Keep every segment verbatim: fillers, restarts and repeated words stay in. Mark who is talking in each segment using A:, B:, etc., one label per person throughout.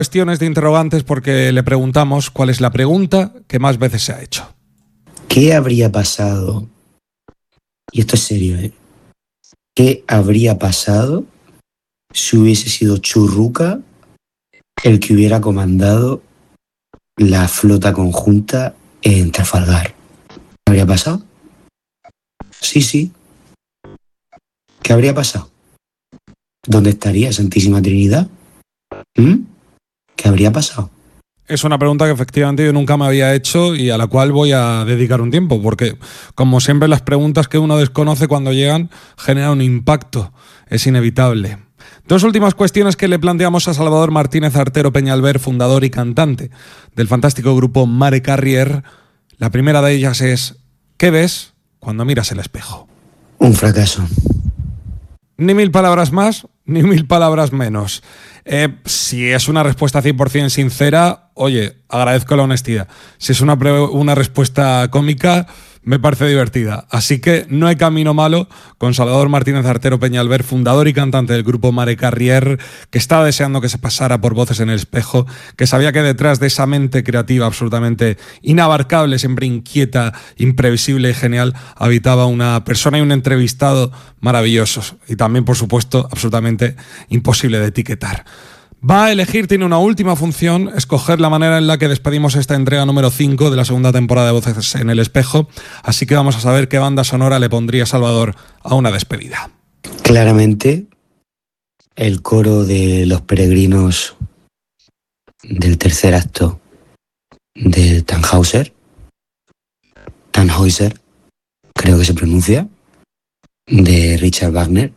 A: Cuestiones de interrogantes porque le preguntamos cuál es la pregunta que más veces se ha hecho.
B: ¿Qué habría pasado? Y esto es serio, ¿eh? ¿Qué habría pasado si hubiese sido Churruca el que hubiera comandado la flota conjunta en Trafalgar? ¿Qué habría pasado? Sí, sí. ¿Qué habría pasado? ¿Dónde estaría Santísima Trinidad? ¿Mm? ¿Qué habría pasado?
A: Es una pregunta que efectivamente yo nunca me había hecho y a la cual voy a dedicar un tiempo, porque como siempre las preguntas que uno desconoce cuando llegan generan un impacto, es inevitable. Dos últimas cuestiones que le planteamos a Salvador Martínez Artero Peñalver, fundador y cantante del fantástico grupo Mare Carrier. La primera de ellas es: ¿qué ves cuando miras el espejo?
B: Un fracaso.
A: Ni mil palabras más, ni mil palabras menos. Eh, si es una respuesta cien por ciento sincera, oye, agradezco la honestidad. Si es una, pre- una respuesta cómica, me parece divertida. Así que no hay camino malo con Salvador Martínez Artero Peñalver, fundador y cantante del grupo Mare Carrier, que estaba deseando que se pasara por Voces en el Espejo, que sabía que detrás de esa mente creativa absolutamente inabarcable, siempre inquieta, imprevisible y genial, habitaba una persona y un entrevistado maravillosos. Y también, por supuesto, absolutamente imposible de etiquetar. Va a elegir, tiene una última función, escoger la manera en la que despedimos esta entrega número cinco de la segunda temporada de Voces en el Espejo, así que vamos a saber qué banda sonora le pondría Salvador a una despedida.
B: Claramente, el coro de los peregrinos del tercer acto de Tannhäuser, Tannhäuser, creo que se pronuncia, de Richard Wagner,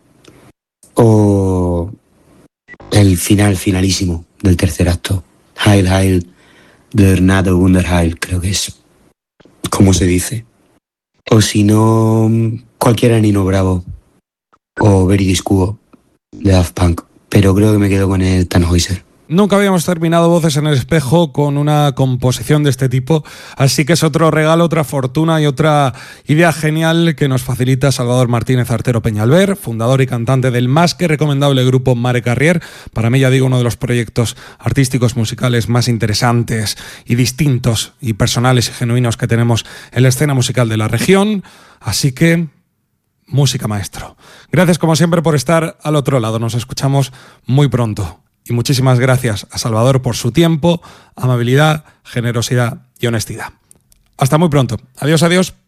B: o el final finalísimo del tercer acto, Heil Heil der Gnade Wunderheil, creo que es como se dice. O si no, cualquiera Nino Bravo o Veridis Quo de Daft Punk, pero creo que me quedo con el Tannhäuser.
A: Nunca habíamos terminado Voces en el Espejo con una composición de este tipo, así que es otro regalo, otra fortuna y otra idea genial que nos facilita Salvador Martínez Artero Peñalver, fundador y cantante del más que recomendable grupo Mare Carrier. Para mí, ya digo, uno de los proyectos artísticos musicales más interesantes y distintos y personales y genuinos que tenemos en la escena musical de la región. Así que, música, maestro. Gracias como siempre por estar al otro lado. Nos escuchamos muy pronto. Y muchísimas gracias a Salvador por su tiempo, amabilidad, generosidad y honestidad. Hasta muy pronto. Adiós, adiós.